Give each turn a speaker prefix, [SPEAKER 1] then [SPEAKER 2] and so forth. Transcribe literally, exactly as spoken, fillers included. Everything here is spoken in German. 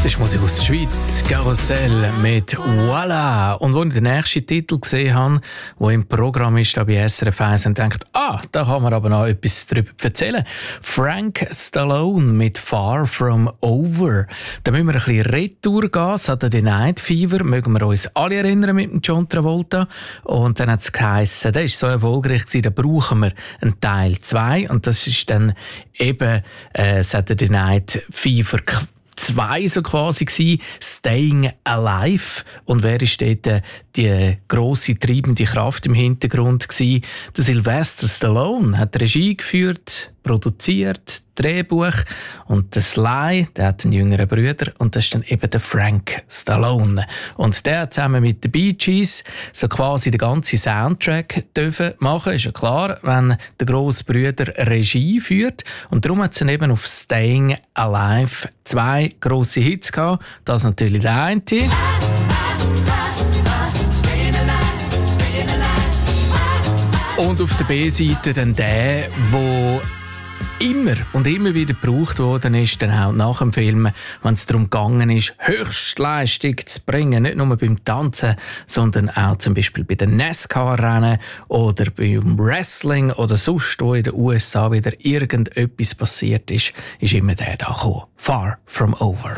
[SPEAKER 1] ist Musik aus der Schweiz, Karussell mit «Voila». Und als ich den nächsten Titel gesehen habe, der im Programm ist, da bei S R F eins, und gedacht, ah, da kann man aber noch etwas darüber erzählen. Frank Stallone mit «Far From Over». Da müssen wir ein bisschen retour gehen. Saturday Night Fever, mögen wir uns alle erinnern mit dem John Travolta. Und dann hat es geheissen, der ist so erfolgreich gewesen, da brauchen wir einen Teil zwei. Und das ist dann eben äh, Saturday Night Fever zwei so quasi gsi, Staying Alive. Und wer ist dort äh, die grosse treibende Kraft im Hintergrund gsi? Der Sylvester Stallone hat Regie geführt, produziert, Drehbuch, und der Sly, der hat einen jüngeren Bruder, und das ist dann eben der Frank Stallone. Und der hat zusammen mit den Bee Gees so quasi den ganzen Soundtrack dürfen machen. Ist ja klar, wenn der grosse Bruder Regie führt. Und darum hat es dann eben auf Staying Alive zwei grosse Hits gehabt. Das natürlich der eine. Und auf der B-Seite dann der, wo immer und immer wieder gebraucht worden ist, dann auch nach dem Film, wenn es darum gegangen ist, Höchstleistung zu bringen, nicht nur beim Tanzen, sondern auch zum Beispiel bei den NASCAR-Rennen oder beim Wrestling oder sonst, wo in den U S A wieder irgendetwas passiert ist, ist immer der da gekommen. Far From Over.